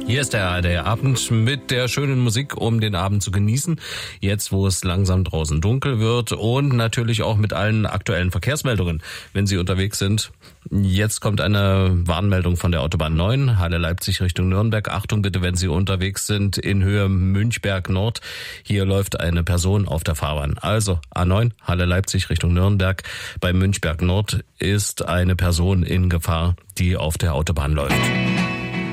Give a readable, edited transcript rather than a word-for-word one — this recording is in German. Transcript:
Hier ist der Abend mit der schönen Musik, um den Abend zu genießen. Jetzt, wo es langsam draußen dunkel wird und natürlich auch mit allen aktuellen Verkehrsmeldungen, wenn Sie unterwegs sind. Jetzt kommt eine Warnmeldung von der Autobahn 9, Halle Leipzig Richtung Nürnberg. Achtung bitte, wenn Sie unterwegs sind in Höhe Münchberg Nord. Hier läuft eine Person auf der Fahrbahn. Also A9, Halle Leipzig Richtung Nürnberg. Bei Münchberg Nord ist eine Person in Gefahr, die auf der Autobahn läuft.